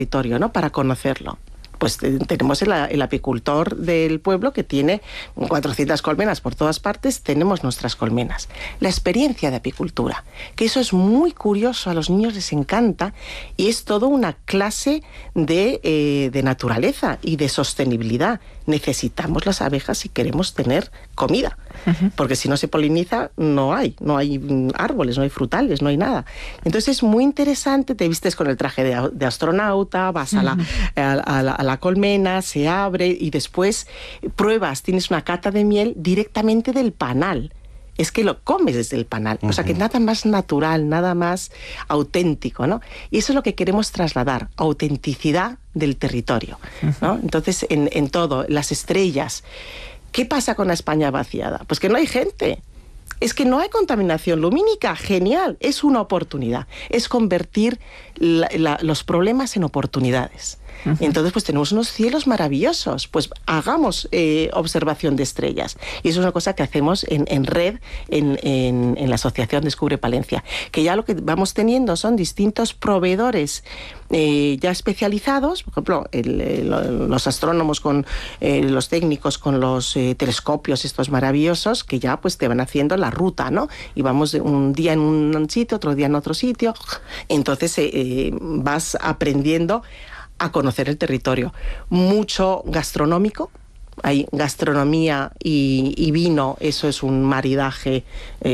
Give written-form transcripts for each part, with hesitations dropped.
territorio, ¿no? Para conocerlo. Pues tenemos el apicultor del pueblo que tiene 400 colmenas por todas partes, tenemos nuestras colmenas. La experiencia de apicultura, que eso es muy curioso, a los niños les encanta, y es toda una clase de naturaleza y de sostenibilidad. Necesitamos las abejas si queremos tener comida, porque si no se poliniza no hay árboles, no hay frutales, no hay nada. Entonces es muy interesante, te vistes con el traje de astronauta, vas a la colmena, se abre y después pruebas, tienes una cata de miel directamente del panal. Es que lo comes desde el panal, o sea que nada más natural, nada más auténtico, ¿no? Y eso es lo que queremos trasladar, autenticidad del territorio, ¿no? Entonces, en todo, las estrellas. ¿Qué pasa con la España vaciada? Pues que no hay gente. Es que no hay contaminación lumínica, genial, es una oportunidad, es convertir los problemas en oportunidades. Entonces, pues tenemos unos cielos maravillosos, pues hagamos observación de estrellas. Y eso es una cosa que hacemos en red, en la Asociación Descubre Palencia, que ya lo que vamos teniendo son distintos proveedores ya especializados, por ejemplo, los astrónomos con los técnicos con los telescopios estos maravillosos, que ya pues te van haciendo la ruta, ¿no? Y vamos un día en un sitio, otro día en otro sitio, entonces vas aprendiendo a conocer el territorio. Mucho gastronómico, hay gastronomía y vino, eso es un maridaje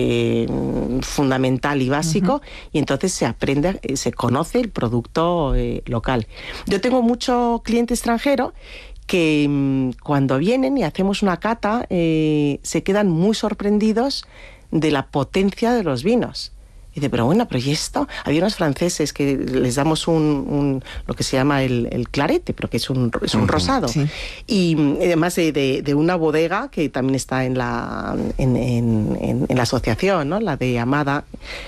fundamental y básico, y entonces se aprende, se conoce el producto local. Yo tengo mucho cliente extranjero que cuando vienen y hacemos una cata se quedan muy sorprendidos de la potencia de los vinos. Y dice, pero bueno, ¿y esto? Había unos franceses que les damos lo que se llama el clarete, pero que es un rosado. Sí. Y además de una bodega que también está en la asociación, ¿no? La de Amada,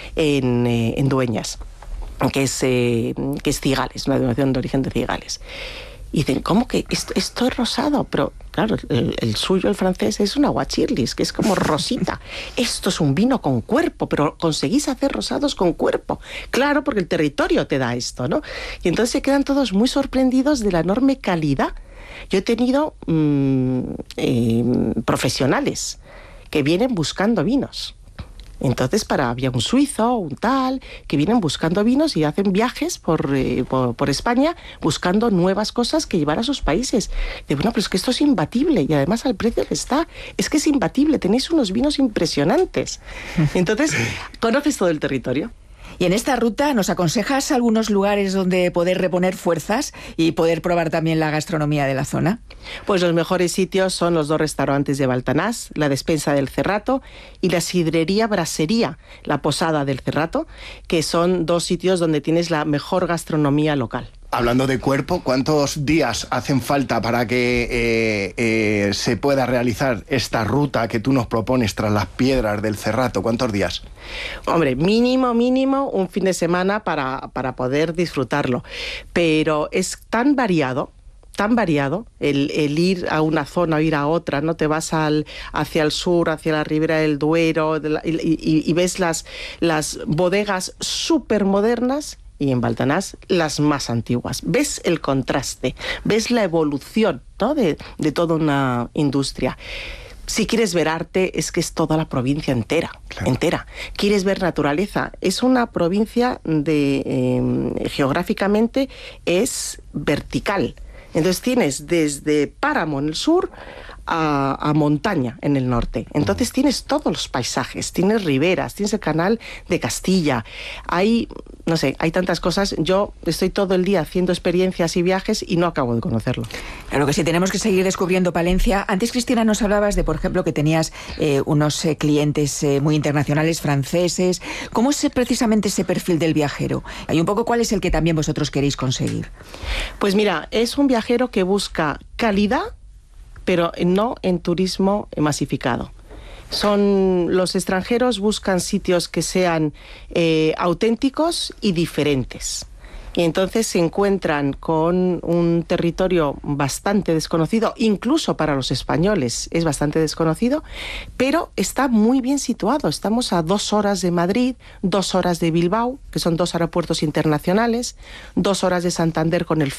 en Dueñas, que es Cigales, una denominación de origen de Cigales. Y dicen, ¿cómo que esto es rosado? Pero claro, el suyo, el francés, es un aguachirlis, que es como rosita. Esto es un vino con cuerpo, pero conseguís hacer rosados con cuerpo. Claro, porque el territorio te da esto, ¿no? Y entonces se quedan todos muy sorprendidos de la enorme calidad. Yo he tenido profesionales que vienen buscando vinos. Entonces, había un suizo, un tal, que vienen buscando vinos y hacen viajes por España buscando nuevas cosas que llevar a sus países. De bueno, pero es que esto es imbatible y además al precio que está, es que es imbatible, tenéis unos vinos impresionantes. Entonces, conoces todo el territorio. Y en esta ruta, ¿nos aconsejas algunos lugares donde poder reponer fuerzas y poder probar también la gastronomía de la zona? Pues los mejores sitios son los 2 restaurantes de Baltanás, la Despensa del Cerrato y la Sidrería Brasería, la Posada del Cerrato, que son 2 sitios donde tienes la mejor gastronomía local. Hablando de cuerpo, ¿cuántos días hacen falta para que se pueda realizar esta ruta que tú nos propones tras las piedras del Cerrato? ¿Cuántos días? Hombre, mínimo un fin de semana para poder disfrutarlo. Pero es tan variado el ir a una zona o ir a otra, ¿no? Te vas hacia el sur, hacia la ribera del Duero, y ves las bodegas súper modernas, y en Baltanás las más antiguas. Ves el contraste, ves la evolución, ¿no? de toda una industria. Si quieres ver arte, es que es toda la provincia entera. Quieres ver naturaleza, es una provincia geográficamente es vertical. Entonces tienes desde páramo en el sur a montaña en el norte. Entonces tienes todos los paisajes, tienes riberas, tienes el canal de Castilla. Hay tantas cosas. Yo estoy todo el día haciendo experiencias y viajes y no acabo de conocerlo. Claro que sí, tenemos que seguir descubriendo Palencia. Antes, Cristina, nos hablabas de, por ejemplo, que tenías unos clientes muy internacionales, franceses. ¿Cómo es precisamente ese perfil del viajero? Y un poco, ¿cuál es el que también vosotros queréis conseguir? Pues mira, es un viajero que busca calidad, pero no en turismo masificado. Los extranjeros buscan sitios que sean auténticos y diferentes. Y entonces se encuentran con un territorio bastante desconocido, incluso para los españoles es bastante desconocido, pero está muy bien situado. Estamos a 2 horas de Madrid, 2 horas de Bilbao, que son 2 aeropuertos internacionales, 2 horas de Santander con el